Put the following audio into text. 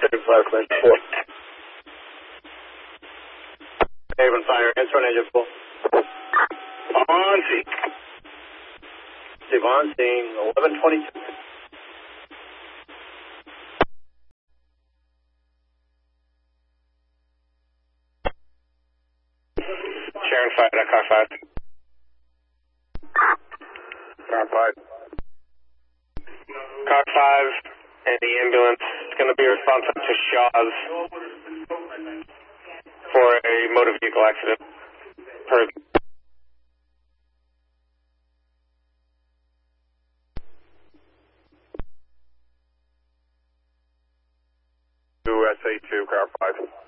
35 Clinch 4. Haven Fire, answer on engine full. On scene. Steve on scene, 1122. Sharon 5, car 5. Car 5. Car 5 and the ambulance is going to be responsive to Shaw's for a motor vehicle accident. Per SA2, car 5.